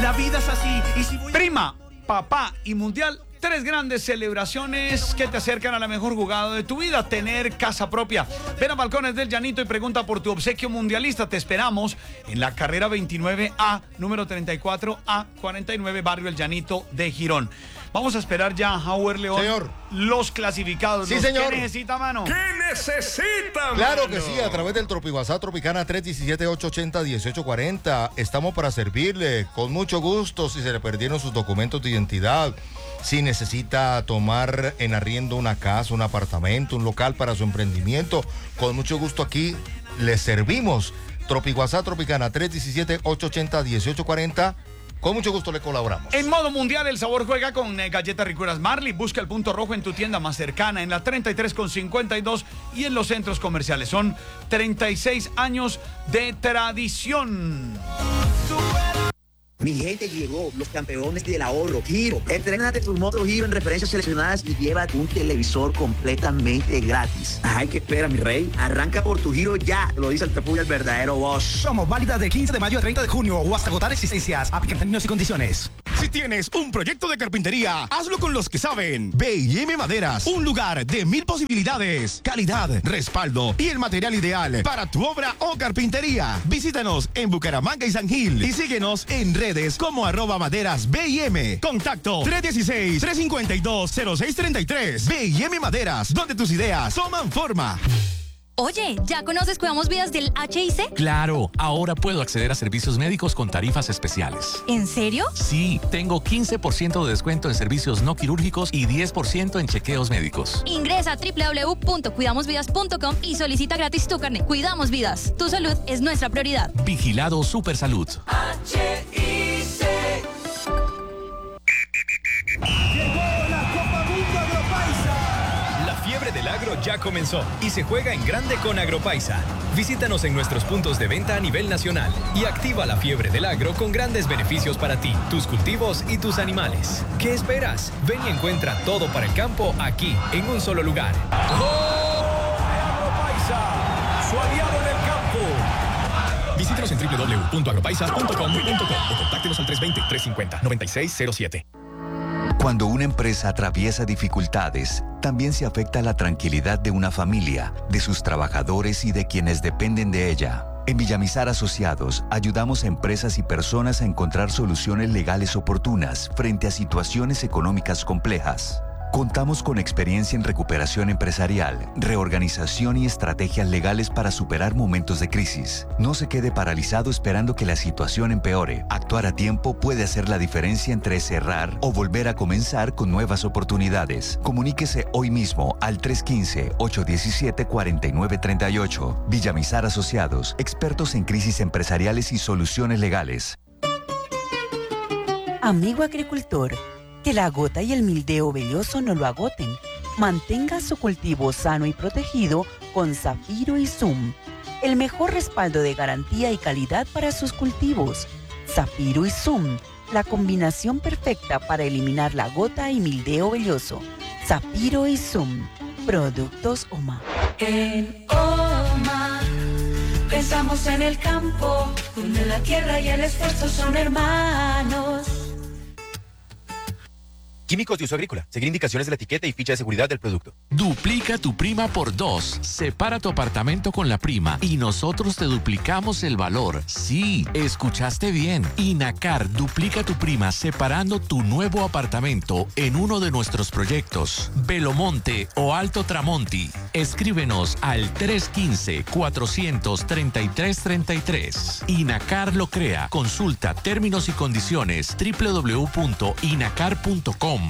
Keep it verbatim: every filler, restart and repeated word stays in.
La vida es así. Y si voy... Prima, papá y mundial. Tres grandes celebraciones que te acercan a la mejor jugada de tu vida, tener casa propia. Ven a Balcones del Llanito y pregunta por tu obsequio mundialista. Te esperamos en la carrera veintinueve A, número treinta y cuatro A cuarenta y nueve, barrio El Llanito de Girón. Vamos a esperar ya, Howard León. Señor. Los clasificados. Sí, los señor. ¿Qué necesita, mano? ¿Qué necesita, Claro mano? que sí, a través del TropiWhatsApp Tropicana tres uno siete, ocho ocho cero, uno ocho cuatro cero. Estamos para servirle con mucho gusto si se le perdieron sus documentos de identidad, si necesita tomar en arriendo una casa, un apartamento, un local para su emprendimiento. Con mucho gusto aquí le servimos. TropiWhatsApp Tropicana tres uno siete, ocho ocho cero, uno ocho cuatro cero. Con mucho gusto le colaboramos. En modo mundial, el sabor juega con eh, galletas ricuras Marley. Busca el punto rojo en tu tienda más cercana, en la treinta y tres con cincuenta y dos y en los centros comerciales. Son treinta y seis años de tradición. Mi gente, llegó los campeones del ahorro, Giro. Entrénate tu moto Giro en referencias seleccionadas y llévate un televisor completamente gratis. Ay, ¿qué espera, mi rey? Arranca por tu Giro ya, lo dice el Pepuya, el verdadero boss. Somos válidas del quince de mayo al treinta de junio o hasta agotar existencias. Aplican términos y condiciones. Si tienes un proyecto de carpintería, hazlo con los que saben. B y M Maderas, un lugar de mil posibilidades, calidad, respaldo y el material ideal para tu obra o carpintería. Visítanos en Bucaramanga y San Gil y síguenos en redes como arroba maderas B y M. Contacto tres uno seis, tres cinco dos, cero seis tres tres. B y M Maderas, donde tus ideas toman forma. Oye, ¿ya conoces Cuidamos Vidas del H I C? Claro, ahora puedo acceder a servicios médicos con tarifas especiales. ¿En serio? Sí, tengo quince por ciento de descuento en servicios no quirúrgicos y diez por ciento en chequeos médicos. Ingresa a doble u doble u doble u punto cuidamos vidas punto com y solicita gratis tu carnet. Cuidamos Vidas. Tu salud es nuestra prioridad. Vigilado Supersalud. H I C. Llegó la Copa Mundo Agropaisa. La fiebre del agro ya comenzó y se juega en grande con Agropaisa. Visítanos en nuestros puntos de venta a nivel nacional y activa la fiebre del agro con grandes beneficios para ti, tus cultivos y tus animales. ¿Qué esperas? Ven y encuentra todo para el campo aquí, en un solo lugar. Agropaisa, su aliado en el campo. Visítanos en doble u doble u doble u punto agropaisa punto com punto co o contáctenos al tres dos cero, tres cinco cero, nueve seis cero siete. Cuando una empresa atraviesa dificultades, también se afecta la tranquilidad de una familia, de sus trabajadores y de quienes dependen de ella. En Villamizar Asociados, ayudamos a empresas y personas a encontrar soluciones legales oportunas frente a situaciones económicas complejas. Contamos con experiencia en recuperación empresarial, reorganización y estrategias legales para superar momentos de crisis. No se quede paralizado esperando que la situación empeore. Actuar a tiempo puede hacer la diferencia entre cerrar o volver a comenzar con nuevas oportunidades. Comuníquese hoy mismo al tres uno cinco, ocho uno siete, cuatro nueve tres ocho. Villamizar Asociados, expertos en crisis empresariales y soluciones legales. Amigo agricultor, que la gota y el mildeо velloso no lo agoten. Mantenga su cultivo sano y protegido con Zafiro y Zoom, el mejor respaldo de garantía y calidad para sus cultivos. Zafiro y Zoom, la combinación perfecta para eliminar la gota y mildeо velloso. Zafiro y Zoom, productos O M A. En O M A pensamos en el campo, donde la tierra y el esfuerzo son hermanos. Químicos de uso agrícola. Seguir indicaciones de la etiqueta y ficha de seguridad del producto. Duplica tu prima por dos. Separa tu apartamento con la prima y nosotros te duplicamos el valor. Sí, escuchaste bien. Inacar duplica tu prima separando tu nuevo apartamento en uno de nuestros proyectos. Belomonte o Alto Tramonti. Escríbenos al tres uno cinco, cuatro tres tres, tres tres tres. Inacar lo crea. Consulta términos y condiciones doble u doble u doble u punto inacar punto com.